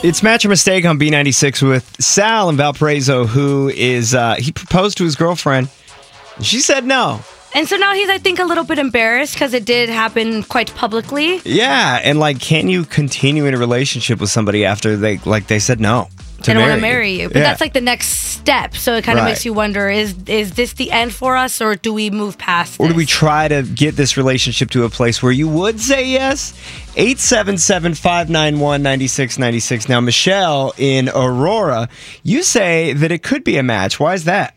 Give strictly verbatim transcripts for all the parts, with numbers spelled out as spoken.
It's Match or Mistake on B ninety-six with Sal in Valparaiso, who is, uh, he proposed to his girlfriend. She said no. And so now he's, I think, a little bit embarrassed because it did happen quite publicly. Yeah, and like, can you continue in a relationship with somebody after they, like, they said no? They don't want to marry you. But yeah. that's like the next step. So it kind of Right. makes you wonder, is is this the end for us, or do we move past Or this? do we try to get this relationship to a place where you would say yes? eight seven seven, five nine one, nine six nine six. Now, Michelle in Aurora, you say that it could be a match. Why is that?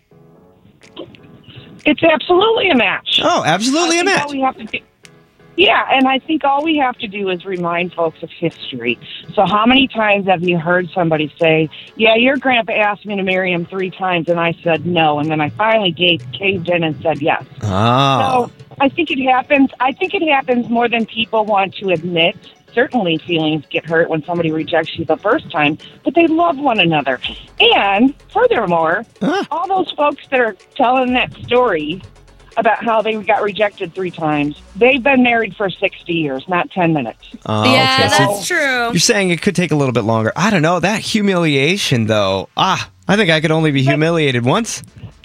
It's absolutely a match. Oh, absolutely I a think match. all we have to do- Yeah, and I think all we have to do is remind folks of history. So how many times have you heard somebody say, yeah, your grandpa asked me to marry him three times, and I said no, and then I finally gave, caved in and said yes. Oh. So I think it happens. I think it happens more than people want to admit. Certainly feelings get hurt when somebody rejects you the first time, but they love one another. And furthermore, Huh. all those folks that are telling that story about how they got rejected three times, they've been married for sixty years, not ten minutes. Oh, Yeah, okay. So that's true. you're saying it could take a little bit longer. I don't know. That humiliation, though. Ah, I think I could only be humiliated once.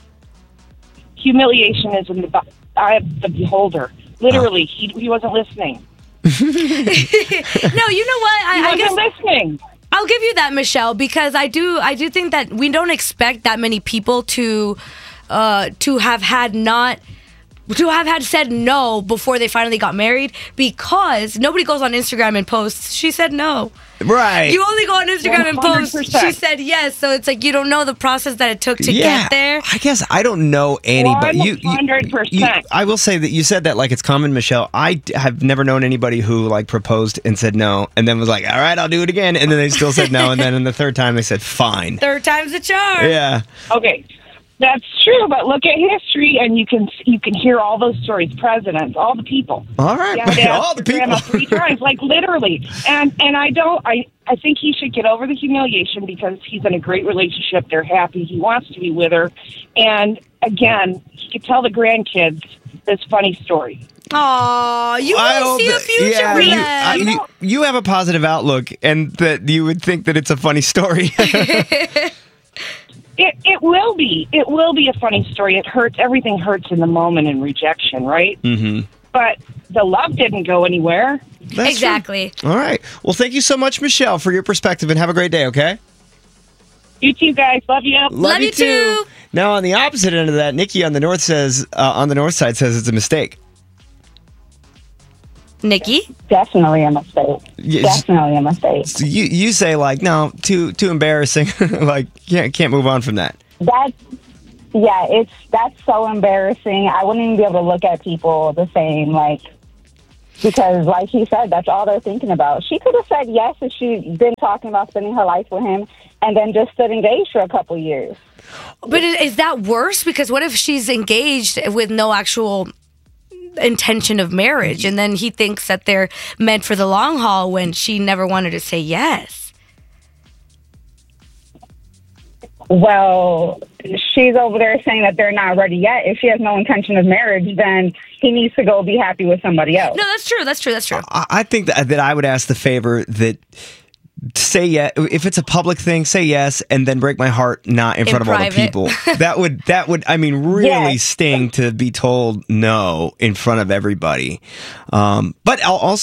Humiliation is in the bu- eye of the beholder. Literally, he, he wasn't listening. No, you know what? He I, I wasn't guess listening. I'll give you that, Michelle, because I do I do think that we don't expect that many people to uh, to have had not to have had said no before they finally got married, because nobody goes on Instagram and posts, she said no. Right. You only go on Instagram and post, one hundred percent. she said yes. So it's like you don't know the process that it took to yeah. get there. I guess I don't know anybody. You, you, one hundred percent. you- I will say that you said that like it's common, Michelle. I d- have never known anybody who like proposed and said no and then was like, all right, I'll do it again. And then they still said no. And then in the third time they said fine. Third time's a charm. Yeah. Okay, that's true, but look at history, and you can you can hear all those stories. Presidents, all the people. All right. Yeah, they All asked the your grandma people. three times, like literally. And and I don't. I I think he should get over the humiliation because he's in a great relationship. They're happy. He wants to be with her, and again, he could tell the grandkids this funny story. Aw, you I really hope see a that- future yeah, for you, them. I- you, you have a positive outlook, and that you would think that it's a funny story. It it will be. It will be a funny story. It hurts. Everything hurts in the moment in rejection, right? Mm-hmm. But the love didn't go anywhere. That's Exactly. true. All right. Well, thank you so much, Michelle, for your perspective, and have a great day, okay? You two guys, love you. Love you too. Now, on the opposite end of that, Nikki on the north says, uh, on the north side says it's a mistake. Nikki? Definitely a mistake. Yes. Definitely a mistake. So you you say like, no, too too embarrassing. Like, can't can't move on from that. That's yeah, it's that's so embarrassing. I wouldn't even be able to look at people the same, like, because like he said, that's all they're thinking about. She could have said yes if she'd been talking about spending her life with him and then just stood engaged for a couple years. But i- is that worse? Because what if she's engaged with no actual intention of marriage, and then he thinks that they're meant for the long haul when she never wanted to say yes? Well, she's over there saying that they're not ready yet. If she has no intention of marriage, then he needs to go be happy with somebody else. No, that's true. That's true. That's true. I, I think that that I would ask the favor that say yes if it's a public thing. Say yes, and then break my heart not in, In front of all the private. people. That would that would I mean really Yes. sting to be told no in front of everybody. Um, but I'll also.